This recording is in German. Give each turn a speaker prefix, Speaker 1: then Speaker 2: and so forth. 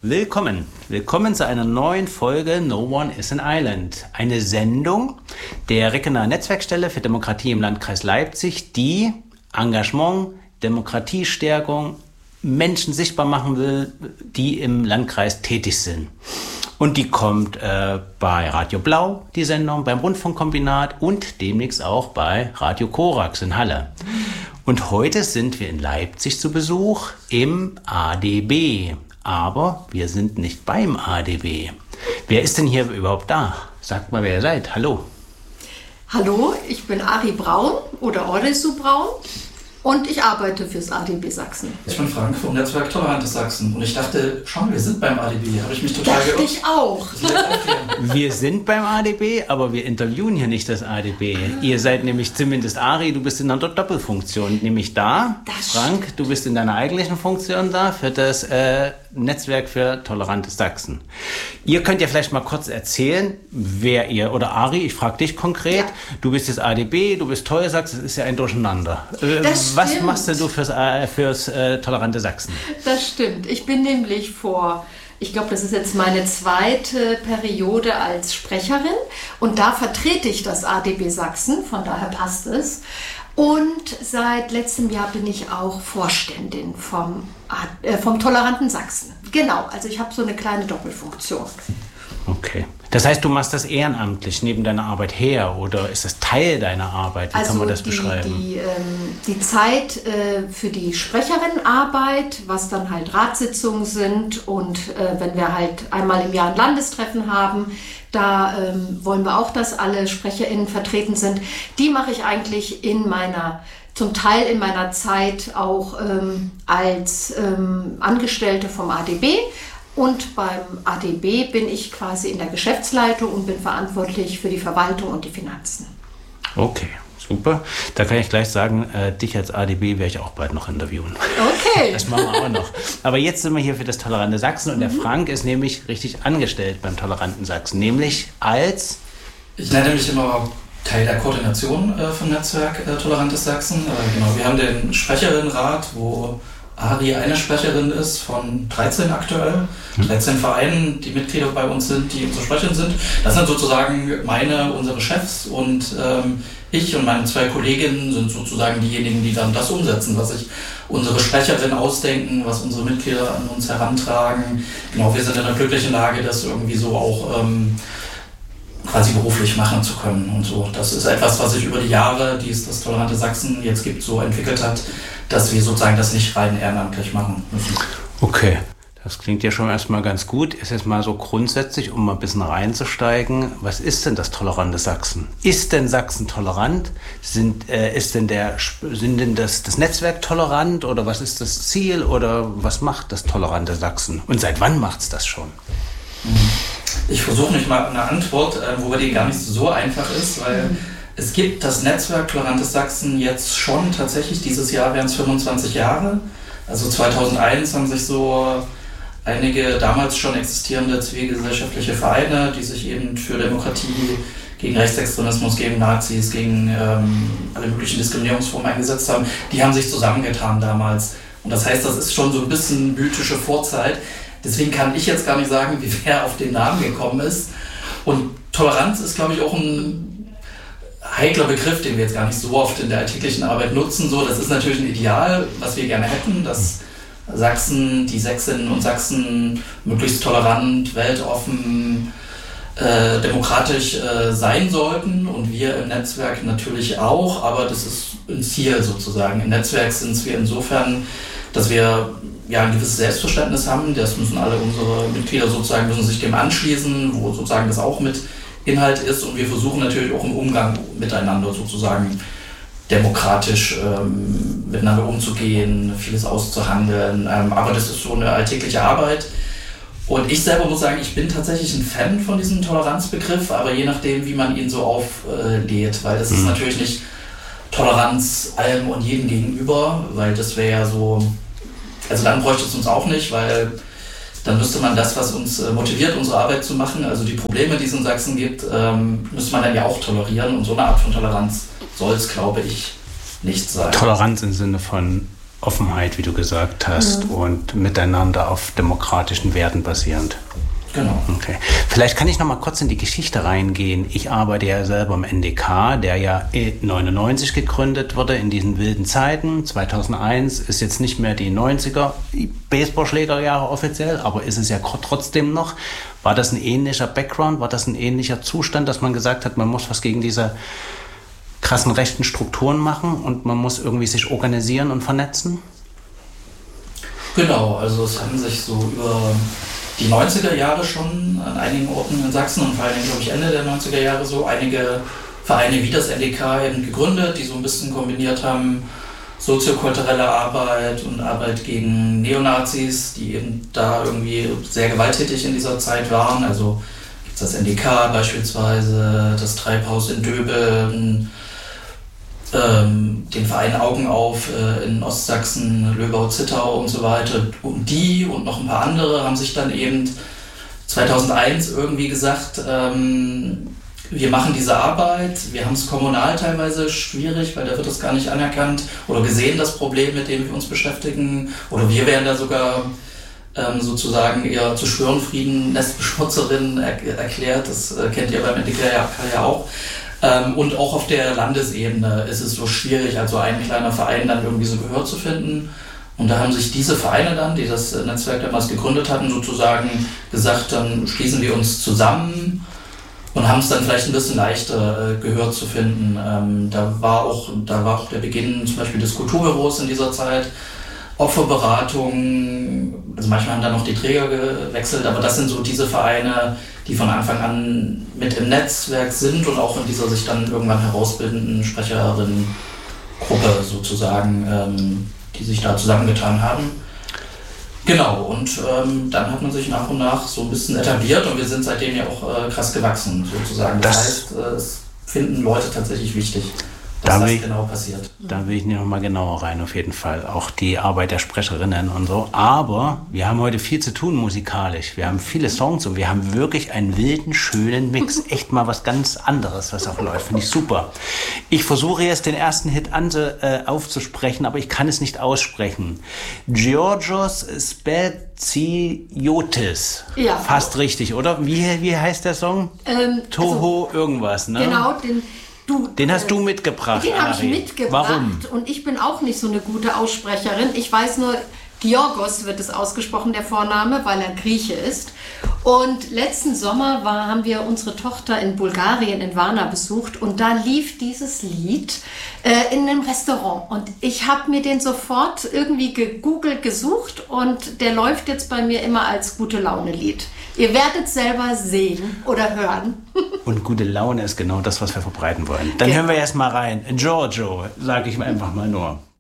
Speaker 1: Willkommen zu einer neuen Folge No One is an Island. Eine Sendung der regionalen Netzwerkstelle für Demokratie im Landkreis Leipzig, die Engagement, Demokratiestärkung, Menschen sichtbar machen will, die im Landkreis tätig sind. Und die kommt bei Radio Blau, die Sendung, beim Rundfunkkombinat und demnächst auch bei Radio Korax in Halle. Und heute sind wir in Leipzig zu Besuch im ADB. Aber wir sind nicht beim ADB. Wer ist denn hier überhaupt da? Sagt mal, wer ihr seid. Hallo.
Speaker 2: Hallo, ich bin Ari Braun oder Ordesu Braun und ich arbeite fürs ADB Sachsen.
Speaker 3: Ich bin Frank vom Netzwerk Tolerantes Sachsen und ich dachte, schon, wir sind beim ADB. Habe ich mich total geirrt.
Speaker 2: Dachte ich auch.
Speaker 1: Wir sind beim ADB, aber wir interviewen hier nicht das ADB. Ihr seid nämlich, zumindest Ari, du bist in einer Doppelfunktion, nämlich da.
Speaker 2: Das
Speaker 1: Frank, du bist in deiner eigentlichen Funktion da für das Netzwerk für Tolerantes Sachsen. Ihr könnt ja vielleicht mal kurz erzählen, wer ihr, oder Ari, ich frage dich konkret, ja. Du bist das ADB, du bist Teuer Sachsen, das ist ja ein Durcheinander. Was machst denn du fürs Tolerante Sachsen?
Speaker 2: Das stimmt. Ich bin nämlich ich glaube, das ist jetzt meine zweite Periode als Sprecherin und da vertrete ich das ADB Sachsen, von daher passt es. Und seit letztem Jahr bin ich auch Vorständin vom Toleranten Sachsen. Genau, also ich habe so eine kleine Doppelfunktion.
Speaker 1: Okay. Das heißt, du machst das ehrenamtlich neben deiner Arbeit her oder ist das Teil deiner Arbeit? Wie kann man das beschreiben?
Speaker 2: Die Zeit für die Sprecherinnenarbeit, was dann halt Ratssitzungen sind und wenn wir halt einmal im Jahr ein Landestreffen haben, da wollen wir auch, dass alle SprecherInnen vertreten sind. Die mache ich eigentlich zum Teil in meiner Zeit auch als Angestellte vom ADB. Und beim ADB bin ich quasi in der Geschäftsleitung und bin verantwortlich für die Verwaltung und die Finanzen.
Speaker 1: Okay, super. Da kann ich gleich sagen, dich als ADB werde ich auch bald noch interviewen.
Speaker 2: Okay.
Speaker 1: Das machen wir auch noch. Aber jetzt sind wir hier für das Tolerante Sachsen und der Frank ist nämlich richtig angestellt beim Toleranten Sachsen, nämlich als...
Speaker 3: Ich nenne mich immer Teil der Koordination vom Netzwerk Tolerantes Sachsen. Genau, wir haben den Sprecherinnenrat, wo Ari eine Sprecherin ist von 13 aktuell, 13 Vereinen, die Mitglieder bei uns sind, die unsere Sprecherin sind. Das sind sozusagen unsere Chefs und ich und meine zwei Kolleginnen sind sozusagen diejenigen, die dann das umsetzen, was sich unsere Sprecherinnen ausdenken, was unsere Mitglieder an uns herantragen. Genau, wir sind in der glücklichen Lage, das irgendwie so auch quasi beruflich machen zu können und so. Das ist etwas, was sich über die Jahre, die es das Tolerante Sachsen jetzt gibt, so entwickelt hat, dass wir sozusagen das nicht rein ehrenamtlich machen müssen.
Speaker 1: Okay, das klingt ja schon erstmal ganz gut. Ist jetzt mal so grundsätzlich, um mal ein bisschen reinzusteigen, was ist denn das Tolerante Sachsen? Ist denn Sachsen tolerant? Sind denn das Netzwerk tolerant oder was ist das Ziel oder was macht das Tolerante Sachsen? Und seit wann macht es das schon?
Speaker 3: Ich versuche nicht mal eine Antwort, wobei die gar nicht so einfach ist, weil es gibt das Netzwerk Tolerantes Sachsen jetzt schon tatsächlich, dieses Jahr wären es 25 Jahre. Also 2001 haben sich so einige damals schon existierende zivilgesellschaftliche Vereine, die sich eben für Demokratie, gegen Rechtsextremismus, gegen Nazis, gegen alle möglichen Diskriminierungsformen eingesetzt haben, die haben sich zusammengetan damals. Und das heißt, das ist schon so ein bisschen mythische Vorzeit. Deswegen kann ich jetzt gar nicht sagen, wie wer auf den Namen gekommen ist. Und Toleranz ist, glaube ich, auch ein heikler Begriff, den wir jetzt gar nicht so oft in der alltäglichen Arbeit nutzen. So, das ist natürlich ein Ideal, was wir gerne hätten, dass die Sächsinnen und Sachsen möglichst tolerant, weltoffen, demokratisch sein sollten und wir im Netzwerk natürlich auch, aber das ist ein Ziel sozusagen. Im Netzwerk sind wir insofern, dass wir ein gewisses Selbstverständnis haben, das müssen alle unsere Mitglieder sozusagen, müssen sich dem anschließen, wo sozusagen das auch mit Inhalt ist und wir versuchen natürlich auch im Umgang miteinander sozusagen demokratisch miteinander umzugehen, vieles auszuhandeln, aber das ist so eine alltägliche Arbeit und ich selber muss sagen, ich bin tatsächlich ein Fan von diesem Toleranzbegriff, aber je nachdem, wie man ihn so auflädt, weil das ist natürlich nicht Toleranz allem und jedem gegenüber, weil das wäre ja so, also dann bräuchte es uns auch nicht, weil dann müsste man das, was uns motiviert, unsere Arbeit zu machen, also die Probleme, die es in Sachsen gibt, müsste man dann ja auch tolerieren und so eine Art von Toleranz soll es, glaube ich, nicht sein.
Speaker 1: Toleranz im Sinne von Offenheit, wie du gesagt hast, und miteinander auf demokratischen Werten basierend.
Speaker 3: Genau.
Speaker 1: Okay. Vielleicht kann ich noch mal kurz in die Geschichte reingehen. Ich arbeite ja selber im NDK, der ja 99 gegründet wurde in diesen wilden Zeiten. 2001 ist jetzt nicht mehr die 90er Baseballschlägerjahre offiziell, aber ist es ja trotzdem noch. War das ein ähnlicher Background? War das ein ähnlicher Zustand, dass man gesagt hat, man muss was gegen diese krassen rechten Strukturen machen und man muss irgendwie sich organisieren und vernetzen?
Speaker 3: Genau, also es haben sich so über die 90er Jahre schon an einigen Orten in Sachsen und vor allem, glaube ich, Ende der 90er Jahre so einige Vereine wie das NDK eben gegründet, die so ein bisschen kombiniert haben soziokulturelle Arbeit und Arbeit gegen Neonazis, die eben da irgendwie sehr gewalttätig in dieser Zeit waren. Also gibt es das NDK beispielsweise, das Treibhaus in Döbeln, den Verein Augen auf in Ostsachsen, Löbau-Zittau und so weiter. Und die und noch ein paar andere haben sich dann eben 2001 irgendwie gesagt, wir machen diese Arbeit, wir haben es kommunal teilweise schwierig, weil da wird das gar nicht anerkannt oder gesehen, das Problem, mit dem wir uns beschäftigen. Oder wir werden da sogar sozusagen eher zu Störenfrieden, Nestbeschmutzerinnen erklärt. Das kennt ihr beim NDK ja auch. Und auch auf der Landesebene ist es so schwierig, also ein kleiner Verein dann irgendwie so Gehör zu finden. Und da haben sich diese Vereine dann, die das Netzwerk damals gegründet hatten, sozusagen gesagt, dann schließen wir uns zusammen und haben es dann vielleicht ein bisschen leichter, Gehör zu finden. Da war auch der Beginn zum Beispiel des Kulturbüros in dieser Zeit, Opferberatung, also manchmal haben da noch die Träger gewechselt, aber das sind so diese Vereine, die von Anfang an mit im Netzwerk sind und auch in dieser sich dann irgendwann herausbildenden Sprecherinnengruppe sozusagen, die sich da zusammengetan haben. Genau, und dann hat man sich nach und nach so ein bisschen etabliert und wir sind seitdem ja auch krass gewachsen sozusagen. Das heißt, es finden Leute tatsächlich wichtig, dass das genau passiert.
Speaker 1: Da will ich noch mal genauer rein, auf jeden Fall. Auch die Arbeit der Sprecherinnen und so. Aber wir haben heute viel zu tun musikalisch. Wir haben viele Songs und wir haben wirklich einen wilden, schönen Mix. Echt mal was ganz anderes, was auch läuft. Finde ich super. Ich versuche jetzt den ersten Hit aufzusprechen, aber ich kann es nicht aussprechen. Georgios Spetsiotis. Ja. Fast richtig, oder? Wie heißt der Song? Toho irgendwas, ne?
Speaker 2: Genau,
Speaker 1: den hast du mitgebracht.
Speaker 2: Den habe ich mitgebracht.
Speaker 1: Warum?
Speaker 2: Und ich bin auch nicht so eine gute Aussprecherin. Ich weiß nur, Georgos wird es ausgesprochen, der Vorname, weil er Grieche ist. Und letzten Sommer haben wir unsere Tochter in Bulgarien, in Varna, besucht. Und da lief dieses Lied in einem Restaurant. Und ich habe mir den sofort irgendwie gegoogelt, gesucht. Und der läuft jetzt bei mir immer als Gute-Laune-Lied. Ihr werdet selber sehen oder hören.
Speaker 1: Und gute Laune ist genau das, was wir verbreiten wollen. Dann hören wir erst mal rein. Giorgio, sage ich einfach mal nur.